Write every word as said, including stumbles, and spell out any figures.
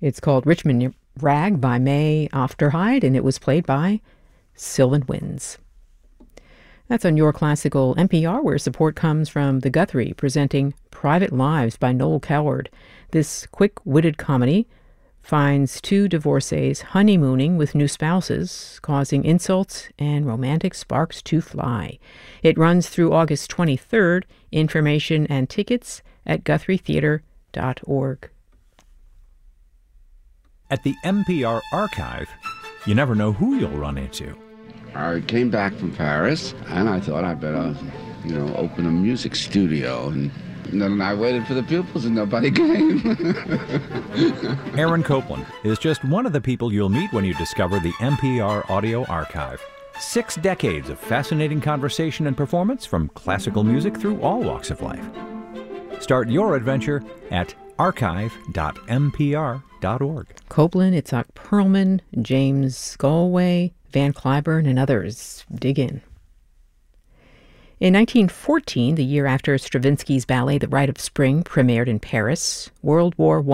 It's called Richmond Rag by May Afterhide, and it was played by Sylvan Winds. That's on Your Classical N P R, where support comes from The Guthrie, presenting Private Lives by Noel Coward. This quick-witted comedy finds two divorcees honeymooning with new spouses, causing insults and romantic sparks to fly. It runs through August twenty-third. Information and tickets at guthrie theater dot org. At the N P R Archive, you never know who you'll run into. I came back from Paris, and I thought I'd better, you know, open a music studio. And then I waited for the pupils, and nobody came. Aaron Copland is just one of the people you'll meet when you discover the N P R Audio Archive. Six decades of fascinating conversation and performance from classical music through all walks of life. Start your adventure at archive dot n p r dot org. Copland, Itzhak Perlman, James Galway, Van Cliburn, and others. Dig in. In nineteen fourteen, the year after Stravinsky's ballet The Rite of Spring premiered in Paris, World War One